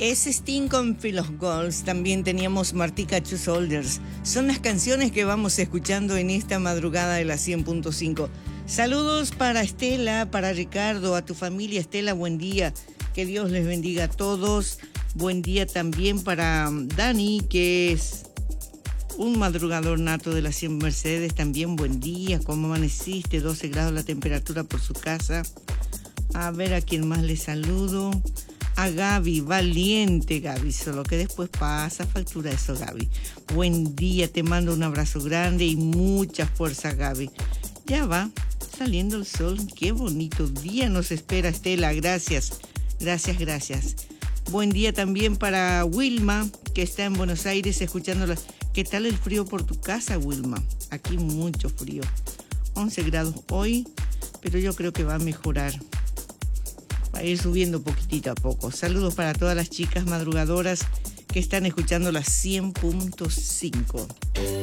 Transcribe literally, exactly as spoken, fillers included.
Es Sting con Feel of Goals. También teníamos Martica Two Soldiers. Son las canciones que vamos escuchando en esta madrugada de la cien punto cinco. Saludos para Estela, para Ricardo, a tu familia. Estela, buen día. Que Dios les bendiga a todos. Buen día también para Dani, que es un madrugador nato de la cien Mercedes. También buen día. ¿Cómo amaneciste? doce grados la temperatura por su casa. A ver a quién más le saludo. A Gaby, valiente Gaby, solo que después pasa factura eso, Gaby. Buen día, te mando un abrazo grande y mucha fuerza, Gaby. Ya va saliendo el sol, qué bonito día nos espera, Estela, gracias, gracias, gracias. Buen día también para Wilma, que está en Buenos Aires escuchándola. ¿Qué tal el frío por tu casa, Wilma? Aquí mucho frío, once grados hoy, pero yo creo que va a mejorar. Va a ir subiendo poquitito a poco. Saludos para todas las chicas madrugadoras que están escuchando la cien punto cinco.